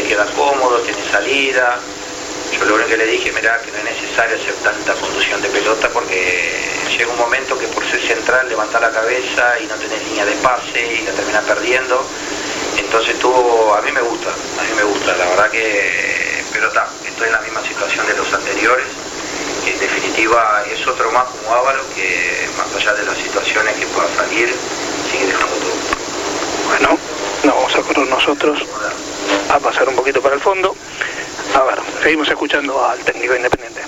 queda cómodo, tiene salida. Yo lo único que le dije, mirá, que no es necesario hacer tanta conducción de pelota porque llega un momento que por ser central levantás la cabeza y no tenés línea de pase y la terminás perdiendo. Entonces a mí me gusta, la verdad que, pero estoy en la misma situación de los anteriores. En definitiva es otro más como Ávalo que más allá de las situaciones que pueda salir, sigue dejando todo. Bueno, nos vamos a correr nosotros a pasar un poquito para el fondo. A ver, seguimos escuchando al técnico Independiente.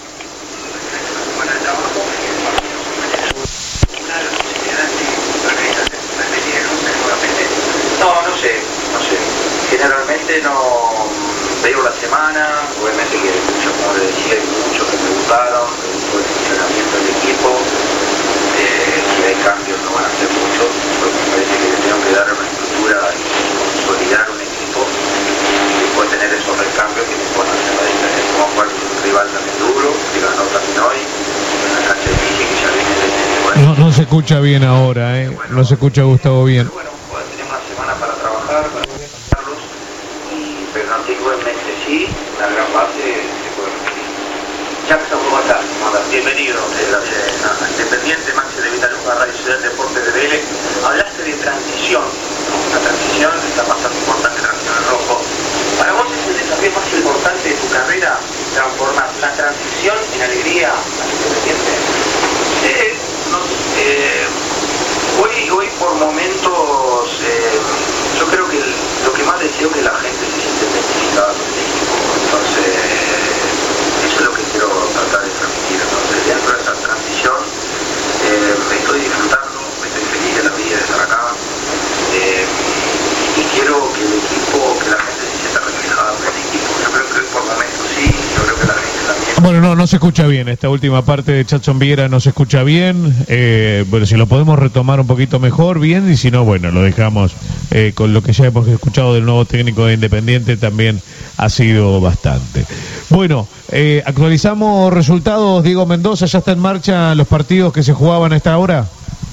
No sé. Generalmente no veo la semana, obviamente que yo, como le decía, hay muchos que me gustaron, por el funcionamiento del equipo. Si hay cambios no van a ser muchos, porque me parece que le tengo que dar una estructura y consolidar un equipo y después tener esos recambios que me puedan hacer la diferencia. Como jugar un rival también duro, que ganó también hoy, una cancha difícil que ya viene desde... No se escucha bien ahora, no se escucha Gustavo bien. Bueno, tenemos una semana para trabajar, para trabajarlos, pero no tengo en mente sí, una gran base se puede repetir. Jackson, ¿cómo estás? Bienvenido. Independiente, Maxi de Vitaluca, Radio Ciudad Deportes de Vélez. Hablaste de transición, ¿no? Una transición, está pasando importante transición en rojo. Para vos es el desafío más importante de tu carrera, transformar la transición en alegría al Independiente. Hoy por momentos, yo creo que lo que más deseo es que la gente se siente identificada con el equipo. Entonces, eso es lo que quiero tratar de transmitir. Entonces, dentro de esa transición, me estoy disfrutando, me estoy feliz de la vida de estar acá. Y quiero que el equipo, que la gente se sienta reflejada con el equipo. Yo creo que por momentos sí, yo creo que la gente también. Bueno, no se escucha bien, esta última parte de Jadson Viera no se escucha bien. Bueno, si lo podemos retomar un poquito mejor, bien, y si no, bueno, lo dejamos con lo que ya hemos escuchado del nuevo técnico de Independiente, también ha sido bastante. Bueno, actualizamos resultados. Diego Mendoza, ¿ya está en marcha los partidos que se jugaban a esta hora?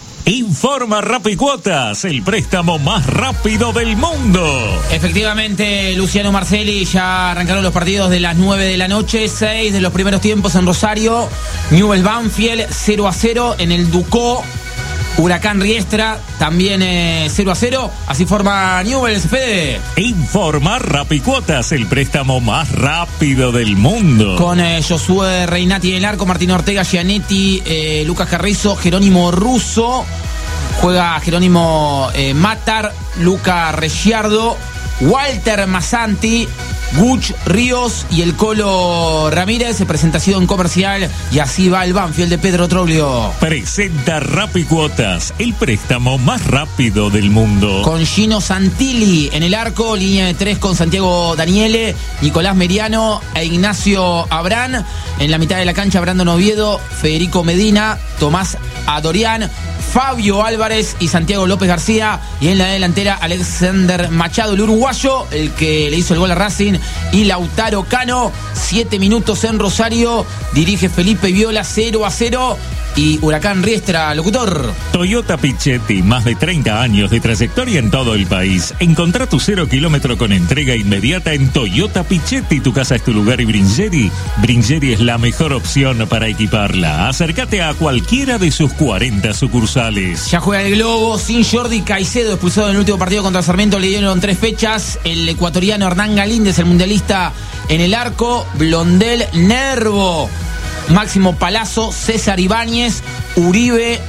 Informa Rapicuotas, el préstamo más rápido del mundo. Efectivamente, Luciano Marcelli, ya arrancaron los partidos de las 9 de la noche, 6 de los primeros tiempos en Rosario. Newell's Banfield 0-0 en el Ducó. Huracán Riestra también 0-0. Así forma Newell's, Fede. Informa Rapicuotas, el préstamo más rápido del mundo. Con Josué Reinati en el arco, Martín Ortega, Gianetti, Lucas Carrizo, Jerónimo Russo. Juega Jerónimo Matar, Luca Reggiardo, Walter Massanti, Guch Ríos y el Colo Ramírez. Presentación comercial y así va el Banfield de Pedro Troglio. Presenta Rapicuotas, el préstamo más rápido del mundo. Con Gino Santilli en el arco, línea de 3 con Santiago Daniele, Nicolás Meriano e Ignacio Abrán. En la mitad de la cancha, Brandon Oviedo, Federico Medina, Tomás Adorián, Fabio Álvarez y Santiago López García. Y en la delantera, Alexander Machado, el uruguayo, el que le hizo el gol a Racing, y Lautaro Cano. 7 minutos en Rosario, dirige Felipe Viola. 0-0 y Huracán Riestra, locutor. Toyota Pichetti, más de 30 años de trayectoria en todo el país. Encontrá tu 0 kilómetro con entrega inmediata en Toyota Pichetti. Tu casa es tu lugar y Bringeri es la mejor opción para equiparla. Acércate a cualquiera de sus 40 sucursales. Ya juega el Globo sin Jordi Caicedo, expulsado en el último partido contra Sarmiento. Le dieron 3 fechas. El ecuatoriano Hernán Galíndez, el mundialista, en el arco. Blondel, Nervo, Máximo Palazzo, César Ibáñez, Uribe.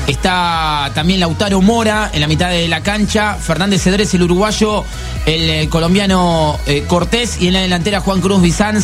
Está también Lautaro Mora en la mitad de la cancha. Fernández Cedrés, el uruguayo, el colombiano Cortés, y en la delantera Juan Cruz Bizanz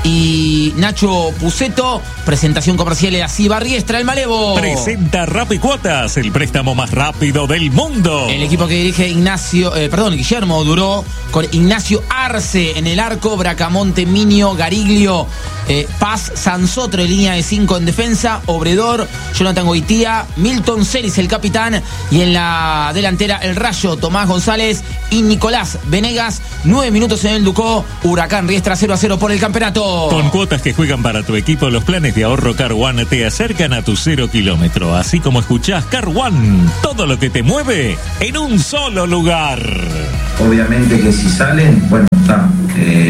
y Nacho Puceto. Presentación comercial y así va Riestra, el Malevo. Presenta Rapicuotas, el préstamo más rápido del mundo. El equipo que dirige Guillermo Duró, con Ignacio Arce en el arco, Bracamonte, Minio, Gariglio, Paz, Sansotre, línea de 5 en defensa, Obredor, Jonathan Goitía, Milton Celis, el capitán, y en la delantera el Rayo, Tomás González y Nicolás Venegas. 9 minutos en el Ducó, Huracán Riestra 0-0 por el campeonato. Con cuotas que juegan para tu equipo, los planes de ahorro Car One te acercan a tu 0 kilómetro. Así como escuchás, Car One, todo lo que te mueve en un solo lugar. Obviamente que si salen, bueno, está.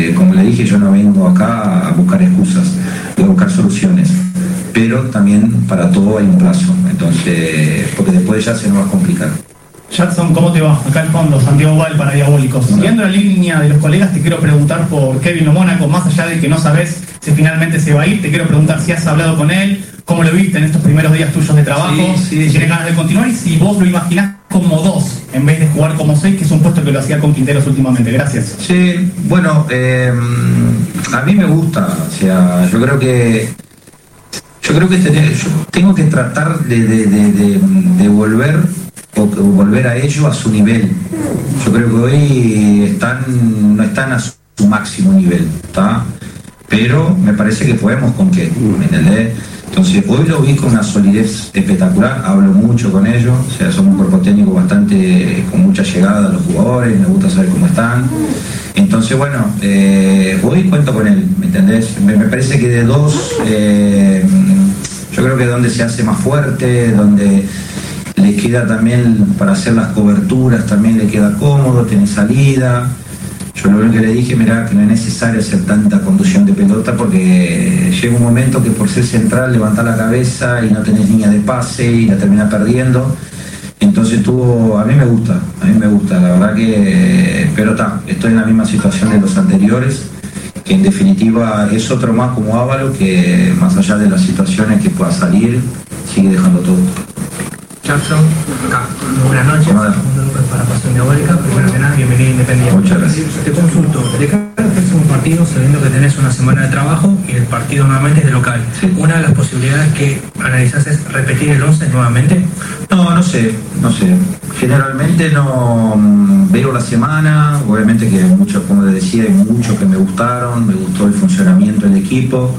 dije, yo no vengo acá a buscar excusas, voy a buscar soluciones, pero también para todo hay un plazo, entonces, porque después ya se nos va a complicar. Jackson, ¿cómo te va? Acá al fondo, Santiago Val para Diabólicos. Siguiendo la línea de los colegas, te quiero preguntar por Kevin Lo Mónaco, más allá de que no sabes si finalmente se va a ir, te quiero preguntar si has hablado con él, cómo lo viste en estos primeros días tuyos de trabajo, si tienes ganas de continuar y si vos lo imaginás como 2 en vez de jugar como 6, que es un puesto que lo hacía con Quinteros últimamente. Gracias. Sí, bueno, a mí me gusta, o sea, yo creo que yo tengo que tratar de volver a ellos a su nivel. Yo creo que hoy no están a su máximo nivel, ¿está? Pero me parece que podemos con qué, ¿me entendés? Entonces hoy lo vi con una solidez espectacular, hablo mucho con ellos, o sea, somos un cuerpo técnico bastante con mucha llegada a los jugadores, me gusta saber cómo están. Entonces bueno, hoy cuento con él, ¿me entendés? Me parece que de 2, yo creo que es donde se hace más fuerte, donde le queda también para hacer las coberturas, también le queda cómodo, tiene salida. Yo lo único que le dije, mirá, que no es necesario hacer tanta conducción de pelota porque llega un momento que por ser central levantás la cabeza y no tenés línea de pase y la terminás perdiendo. Entonces a mí me gusta, la verdad que, pero estoy en la misma situación de los anteriores, que en definitiva es otro más como Ávalo, que más allá de las situaciones que pueda salir, sigue dejando todo. Jackson, acá, buenas noches, para Pasión Diabólica, primero que nada, bienvenido a Independiente. Muchas gracias. Te consulto, de cara a hacerse un partido sabiendo que tenés una semana de trabajo y el partido nuevamente es de local, sí. Una de las posibilidades que analizás es repetir el 11 nuevamente. No sé. Generalmente no veo la semana, obviamente que muchos, como les decía, hay muchos que me gustaron, me gustó el funcionamiento del equipo,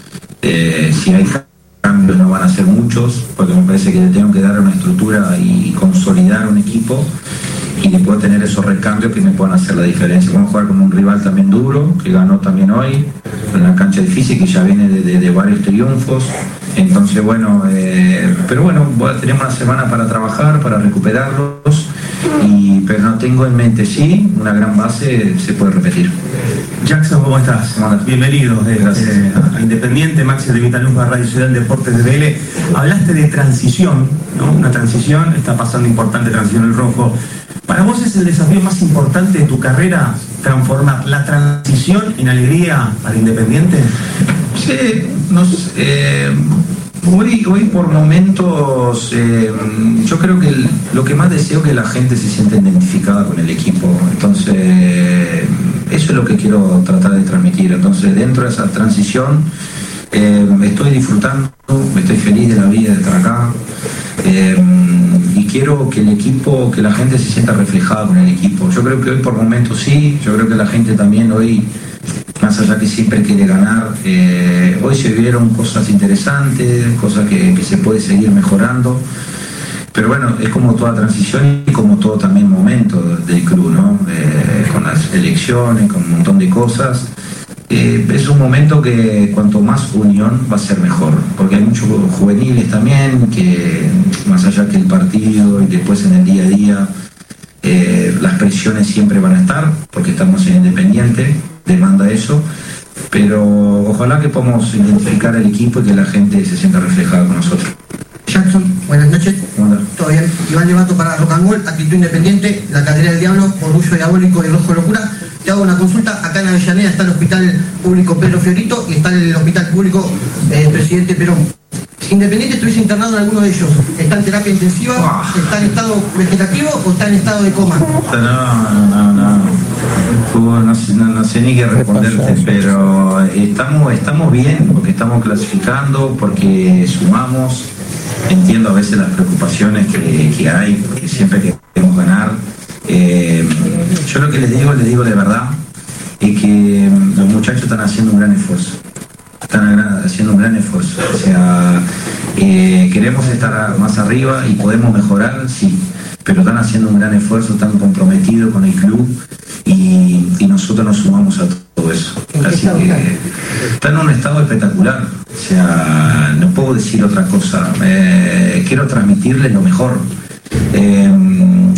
si hay cambios no van a ser muchos, porque me parece que le tengo que dar una estructura y consolidar un equipo y después tener esos recambios que me puedan hacer la diferencia. Vamos a jugar con un rival también duro, que ganó también hoy, en una cancha difícil que ya viene de varios triunfos. Entonces bueno, pero bueno, tenemos una semana para trabajar, para recuperarlos, pero no tengo en mente, sí, una gran base se puede repetir. Jackson, ¿cómo estás? Bienvenido a Independiente, Maxi de Vitaluz, Radio Ciudad Deportes de Vélez. Hablaste de transición, ¿no? Una transición, está pasando importante transición el rojo. ¿Para vos es el desafío más importante de tu carrera transformar la transición en alegría para Independiente? Sí, hoy por momentos yo creo que lo que más deseo es que la gente se sienta identificada con el equipo, entonces eso es lo que quiero tratar de transmitir. Entonces dentro de esa transición estoy disfrutando, estoy feliz de la vida de estar acá, y quiero que el equipo, que la gente se sienta reflejada con el equipo. Yo creo que hoy por momentos sí, yo creo que la gente también hoy, más allá que siempre quiere ganar, hoy se vieron cosas interesantes, cosas que se puede seguir mejorando, pero bueno, es como toda transición y como todo también momento del club, ¿no? Con las elecciones, con un montón de cosas. Es un momento que cuanto más unión va a ser mejor, porque hay muchos juveniles también, que más allá que el partido y después en el día a día, las presiones siempre van a estar, porque estamos en Independiente, demanda eso, pero ojalá que podamos identificar al equipo y que la gente se sienta reflejada con nosotros. Jackson, buenas noches. Hola. ¿Todo bien? Iván Levato para Rock and Roll, Actitud Independiente, La Caldera del Diablo, Orgullo Diabólico y Rojo Locura. Te hago una consulta. Acá en Avellaneda está el Hospital Público Pedro Fiorito y está el Hospital Público Presidente Perón. Independiente estuviese internado en alguno de ellos, ¿está en terapia intensiva? ¿Está en estado vegetativo o está en estado de coma? No sé ni qué responderte, pero estamos bien, porque estamos clasificando, porque sumamos. Entiendo a veces las preocupaciones que hay, porque siempre queremos ganar. Yo lo que les digo de verdad, es que los muchachos están haciendo un gran esfuerzo. O sea, queremos estar más arriba y podemos mejorar, sí, pero están haciendo un gran esfuerzo, están comprometidos con el club y nosotros nos sumamos a todo eso. Así que están en un estado espectacular, o sea, no puedo decir otra cosa. Quiero transmitirles lo mejor.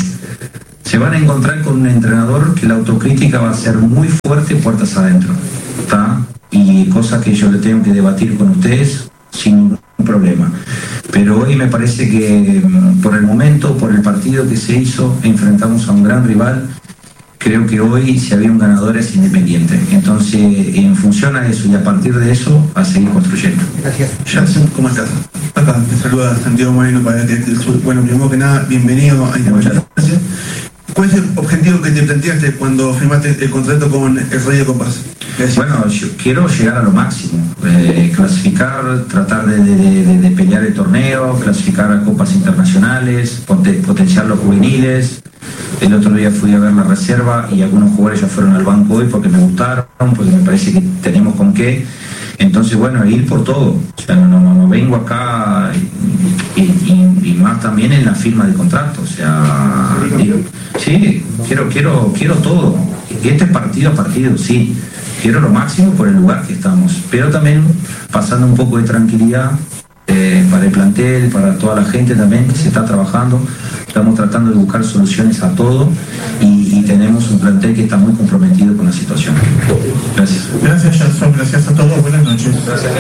Se van a encontrar con un entrenador que la autocrítica va a ser muy fuerte puertas adentro. ¿está? Y cosas que yo le tengo que debatir con ustedes sin ningún problema. Pero hoy me parece que por el momento, por el partido que se hizo, enfrentamos a un gran rival. Creo que hoy, si había un ganador, es Independiente. Entonces, en función a eso y a partir de eso, a seguir construyendo. Gracias. Jackson, ¿cómo estás? Acá te saluda Santiago Moreno para del Sur. Bueno, primero que nada, bienvenido a Independiente. ¿Cuál es el objetivo que te planteaste cuando firmaste el contrato con el Rey de Copas? Bueno, yo quiero llegar a lo máximo, clasificar, tratar de pelear el torneo, clasificar a copas internacionales, potenciar los juveniles. El otro día fui a ver la reserva y algunos jugadores ya fueron al banco hoy porque me gustaron, porque me parece que tenemos con qué. Entonces, bueno, ir por todo. O sea, no vengo acá y más también en la firma de contrato. O sea, sí, quiero todo. Y este partido a partido, sí. Quiero lo máximo por el lugar que estamos. Pero también pasando un poco de tranquilidad para el plantel, para toda la gente también que se está trabajando. Estamos tratando de buscar soluciones a todo y tenemos un plantel que está muy comprometido con la situación. Gracias. Gracias, Jackson. Gracias a todos. Buenas noches. Gracias.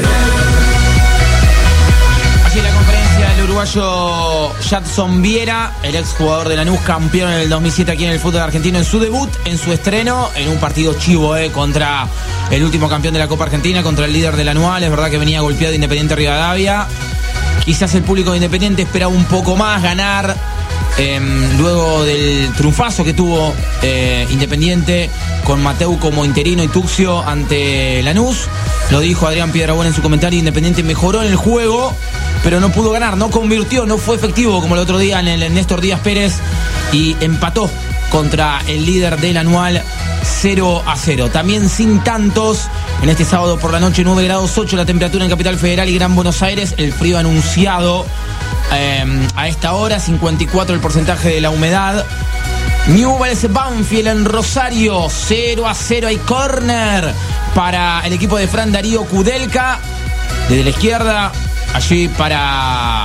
Allí en la conferencia el uruguayo Jackson Viera, el exjugador de Lanús, campeón en el 2007 aquí en el fútbol argentino, en su debut, en su estreno, en un partido chivo contra el último campeón de la Copa Argentina, contra el líder del anual. Es verdad que venía golpeado Independiente Rivadavia. Quizás el público de Independiente esperaba un poco más, ganar. Luego del triunfazo que tuvo Independiente con Mateu como interino y Tuxio ante Lanús, lo dijo Adrián Piedrabuena en su comentario, Independiente mejoró en el juego, pero no pudo ganar, no convirtió, no fue efectivo como el otro día en el Néstor Díaz Pérez y empató contra el líder del anual 0-0. También sin tantos en este sábado por la noche, 9 grados 8 la temperatura en Capital Federal y Gran Buenos Aires, el frío anunciado a esta hora, 54 el porcentaje de la humedad. Newell's Banfield en Rosario, 0-0, hay córner para el equipo de Fran Darío Kudelka desde la izquierda, allí para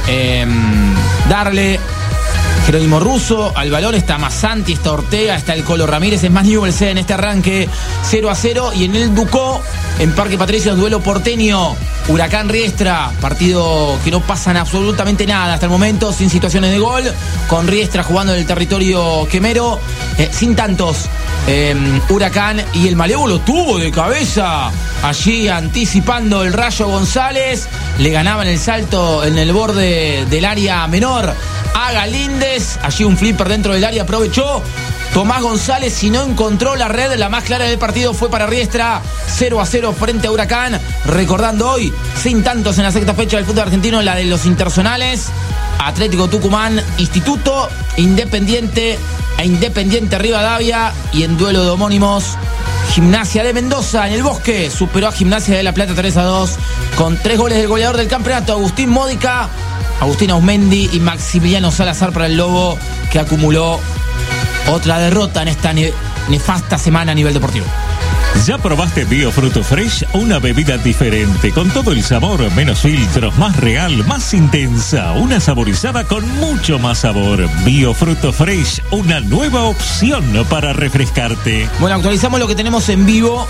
darle Jerónimo Russo al balón. Está Masanti, está Ortega, está el Colo Ramírez. Es más Newell's en este arranque, 0-0. Y en el Ducó, en Parque Patricios, duelo porteño, Huracán Riestra, partido que no pasan absolutamente nada hasta el momento, sin situaciones de gol, con Riestra jugando en el territorio quemero, sin tantos. Huracán, y el Malévolo tuvo de cabeza allí anticipando el Rayo González, le ganaban el salto en el borde del área menor a Galíndez, allí un flipper dentro del área, aprovechó Tomás González, si no encontró la red, la más clara del partido fue para Riestra, 0-0 frente a Huracán, recordando hoy, sin tantos en la sexta fecha del fútbol argentino, la de los internacionales, Atlético Tucumán, Instituto, Independiente e Independiente Rivadavia, y en duelo de homónimos, Gimnasia de Mendoza en el Bosque superó a Gimnasia de La Plata 3-2 con 3 goles del goleador del campeonato, Agustín Módica, Agustín Ausmendi y Maximiliano Salazar para el Lobo, que acumuló otra derrota en esta nefasta semana a nivel deportivo. ¿Ya probaste Biofruto Fresh? Una bebida diferente, con todo el sabor, menos filtros, más real, más intensa. Una saborizada con mucho más sabor. Biofruto Fresh, una nueva opción para refrescarte. Bueno, actualizamos lo que tenemos en vivo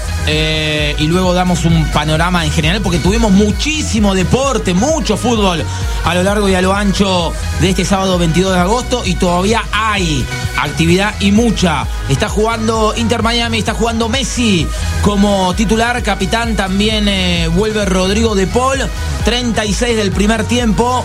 y luego damos un panorama en general, porque tuvimos muchísimo deporte, mucho fútbol a lo largo y a lo ancho de este sábado 22 de agosto, y todavía hay actividad y mucha. Está jugando Inter Miami, está jugando Messi como titular, capitán. También vuelve Rodrigo de Paul, 36 del primer tiempo,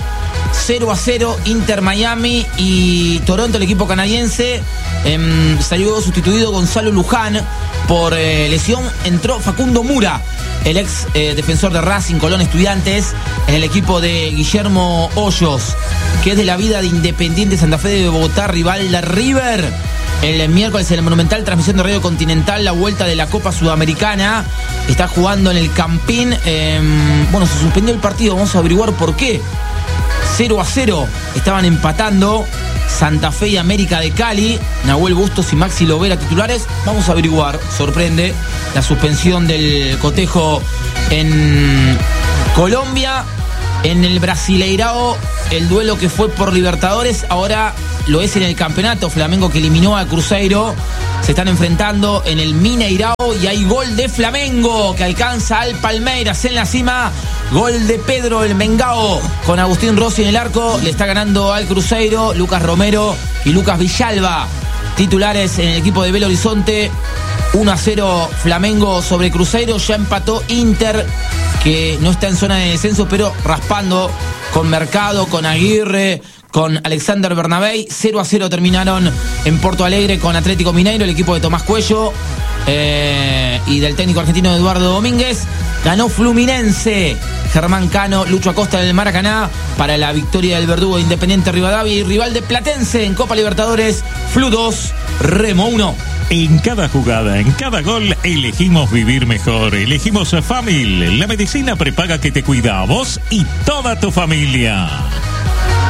0-0 Inter Miami y Toronto, el equipo canadiense. Salió sustituido Gonzalo Luján por lesión, entró Facundo Mura, el ex defensor de Racing, Colón, Estudiantes, en el equipo de Guillermo Hoyos, que es de la vida de Independiente Santa Fe de Bogotá, rival de River. El miércoles en el Monumental, transmisión de Radio Continental, la vuelta de la Copa Sudamericana. Está jugando en el Campín. Bueno, se suspendió el partido, vamos a averiguar por qué. 0-0, estaban empatando Santa Fe y América de Cali. Nahuel Bustos y Maxi Lovera titulares. Vamos a averiguar, sorprende la suspensión del cotejo en Colombia. En el Brasileirao, el duelo que fue por Libertadores, ahora lo es en el campeonato. Flamengo que eliminó a Cruzeiro. Se están enfrentando en el Mineirao y hay gol de Flamengo que alcanza al Palmeiras en la cima. Gol de Pedro el Mengao con Agustín Rossi en el arco. Le está ganando al Cruzeiro Lucas Romero y Lucas Villalba. Titulares en el equipo de Belo Horizonte. 1-0 Flamengo sobre Cruzeiro. Ya empató Inter, que no está en zona de descenso, pero raspando con Mercado, con Aguirre, con Alexander Bernabéi. 0-0 terminaron en Porto Alegre con Atlético Mineiro, el equipo de Tomás Cuello y del técnico argentino Eduardo Domínguez. Ganó Fluminense, Germán Cano, Lucho Acosta del Maracaná, para la victoria del verdugo Independiente Rivadavia y rival de Platense en Copa Libertadores. Flu 2, Remo 1. En cada jugada, en cada gol, elegimos vivir mejor. Elegimos Famil, la medicina prepaga que te cuida a vos y toda tu familia.